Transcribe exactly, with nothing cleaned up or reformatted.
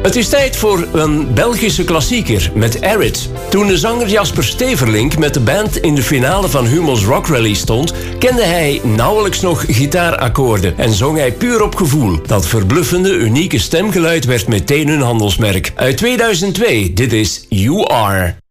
Het is tijd voor een Belgische klassieker met Arid. Toen de zanger Jasper Steverlink met de band in de finale van Humo's Rock Rally stond, kende hij nauwelijks nog gitaarakkoorden en zong hij puur op gevoel. Dat verbluffende, unieke stemgeluid werd meteen hun handelsmerk. Uit tweeduizend twee, dit is You Are.